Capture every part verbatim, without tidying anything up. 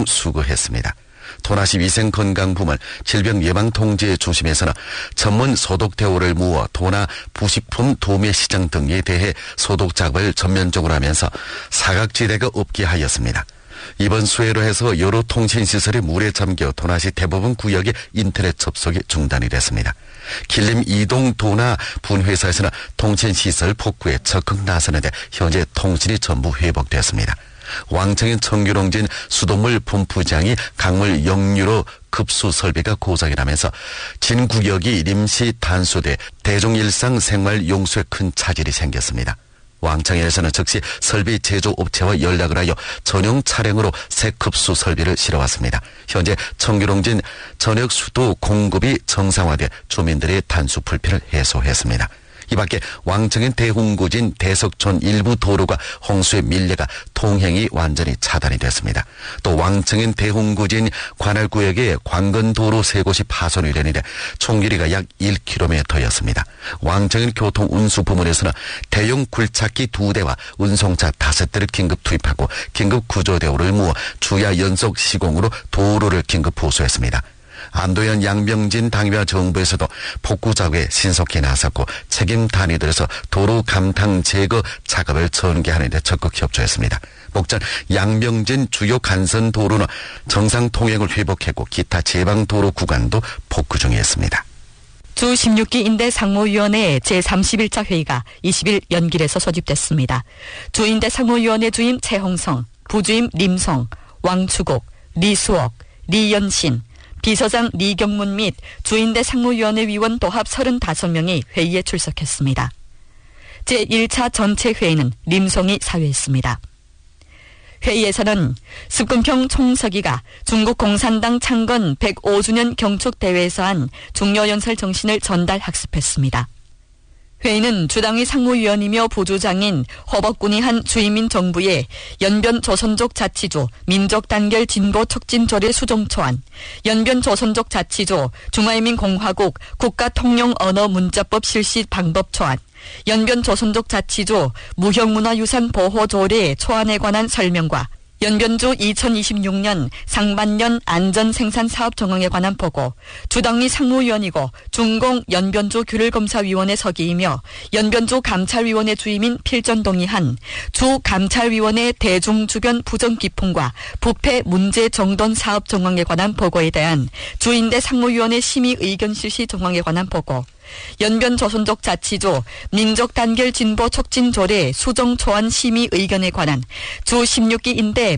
공동 수거했습니다. 도나시 위생건강부문 질병예방통제중심에서는 전문 소독대오를 모아 도나 부식품 도매 시장 등에 대해 소독 작업을 전면적으로 하면서 사각지대가 없게 하였습니다. 이번 수해로 해서 여러 통신시설이 물에 잠겨 도나시 대부분 구역의 인터넷 접속이 중단이 됐습니다. 길림 이동 도나 분회사에서는 통신시설 복구에 적극 나서는데 현재 통신이 전부 회복됐습니다. 왕청인 청규롱진 수돗물 펌프장이 강물 역류로 급수 설비가 고장이 나면서 진구역이 임시 단수돼 대중 일상 생활 용수에 큰 차질이 생겼습니다. 왕청인에서는 즉시 설비 제조업체와 연락을 하여 전용 차량으로 새 급수 설비를 실어왔습니다. 현재 청규롱진 전역 수도 공급이 정상화돼 주민들의 단수 불편을 해소했습니다. 이 밖에 왕청인 대홍구진 대석촌 일부 도로가 홍수에 밀려가 통행이 완전히 차단이 됐습니다. 또 왕청인 대홍구진 관할구역에 관건도로 세 곳이 파손이 되는데 총 길이가 약 일 킬로미터였습니다. 왕청인 교통운수부문에서는 대형 굴착기 두 대와 운송차 다섯 대를 긴급 투입하고 긴급 구조대오를 모아 주야 연속 시공으로 도로를 긴급 보수했습니다. 안도현 양병진 당위와 정부에서도 복구 작업에 신속히 나섰고 책임 단위들에서 도로 감탕 제거 작업을 전개하는 데 적극 협조했습니다. 목전 양병진 주요 간선 도로는 정상 통행을 회복했고 기타 제방 도로 구간도 복구 중이었습니다. 주 십육 기 인대 상무위원회 제삼십일 차 회의가 이십 일 연길에서 소집됐습니다. 주인대 상무위원회 주임 최홍성, 부주임 림성, 왕추곡, 리수옥, 리연신, 비서장 리경문 및 주인대 상무위원회 위원 도합 서른다섯 명이 회의에 출석했습니다. 제일 차 전체 회의는 림성이 사회했습니다. 회의에서는 습근평 총서기가 중국 공산당 창건 백오 주년 경축대회에서 한 중요연설 정신을 전달 학습했습니다. 회의는 주당위 상무위원이며 부주장인 허벅군이 한 주이민 정부의 연변 조선족 자치조 민족단결 진보 촉진조례 수정초안, 연변 조선족 자치조 중화인민공화국 국가통용언어문자법 실시 방법초안, 연변 조선족 자치조 무형문화유산 보호조례 초안에 관한 설명과 연변주 이천이십육 년 상반년 안전생산사업 정황에 관한 보고, 주당위 상무위원이고 중공 연변주 규율검사위원회 서기이며 연변주 감찰위원회 주임인 필전동의한 주감찰위원회 대중주변 부정기풍과 부패 문제 정돈 사업 정황에 관한 보고에 대한 주인대 상무위원회 심의 의견 실시 정황에 관한 보고, 연변 조선족 자치조 민족단결 진보 촉진조례 수정 초안 심의 의견에 관한 주 십육 기 인대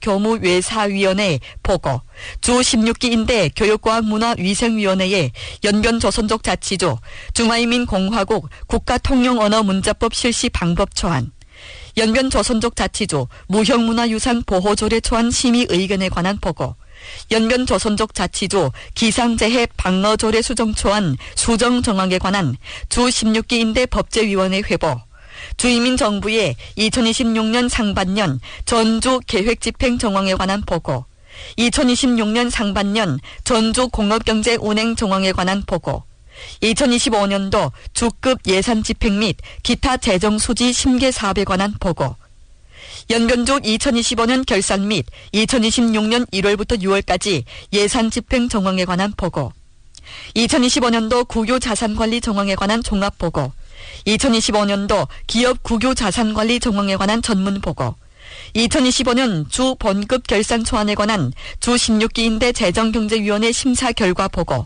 민족교무외사위원회 보고, 주 십육 기 인대 교육과학문화위생위원회의 연변 조선족 자치조 중화인민공화국 국가통용언어문자법 실시 방법 초안, 연변 조선족 자치조 무형문화유산 보호조례 초안 심의 의견에 관한 보고, 연변 조선족 자치조 기상재해 방어조례 수정초안 수정 정황에 관한 주 십육 기 인대 법제위원회 회보, 주이민 정부의 이천이십육 년 상반년 전주 계획 집행 정황에 관한 보고, 이천이십육 년 상반년 전주 공업경제 운행 정황에 관한 보고, 이천이십오 년도 주급 예산 집행 및 기타 재정 수지 심계 사업에 관한 보고, 연변주 이천이십오 년 결산 및 이천이십육 년 일월부터 유월까지 예산 집행 정황에 관한 보고, 이천이십오 년도 국유 자산관리 정황에 관한 종합보고, 이천이십오 년도 기업 국유 자산관리 정황에 관한 전문보고, 이천이십오 년 주 본급 결산 초안에 관한 주 십육 기 인대 재정경제위원회 심사 결과 보고,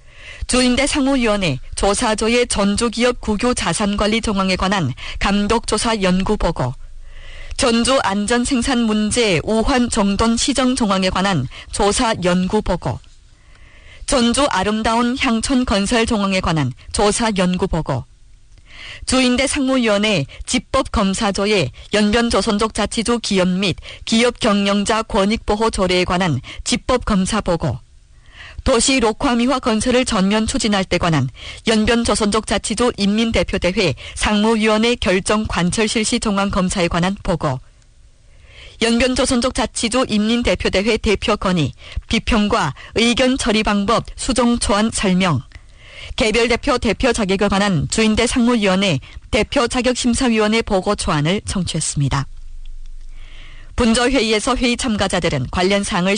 주인대 상무위원회 조사조의 전주기업 국유 자산관리 정황에 관한 감독조사 연구보고, 전주 안전생산 문제 우환 정돈 시정 정황에 관한 조사 연구보고, 전주 아름다운 향촌 건설 정황에 관한 조사 연구보고, 주인대 상무위원회 집법검사조의 연변 조선족 자치조 기업 및 기업 경영자 권익보호 조례에 관한 집법검사보고, 도시 녹화미화 건설을 전면 추진할 때 관한 연변 조선족 자치조 인민대표대회 상무위원회 결정 관철 실시 정황 검사에 관한 보고, 연변 조선족 자치조 인민대표대회 대표 건의, 비평과 의견 처리 방법 수정 초안 설명, 개별 대표 대표 자격에 관한 주인대 상무위원회 대표 자격심사위원회 보고 초안을 청취했습니다. 분저회의에서 회의 참가자들은 관련 사항을